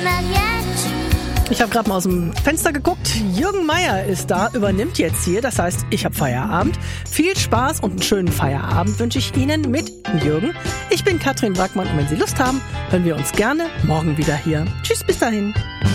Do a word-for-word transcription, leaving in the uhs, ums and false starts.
Ich habe gerade mal aus dem Fenster geguckt. Jürgen Meier ist da, übernimmt jetzt hier. Das heißt, ich habe Feierabend. Viel Spaß und einen schönen Feierabend wünsche ich Ihnen mit Jürgen. Ich bin Katrin Brackmann und wenn Sie Lust haben, hören wir uns gerne morgen wieder hier. Tschüss, bis dahin.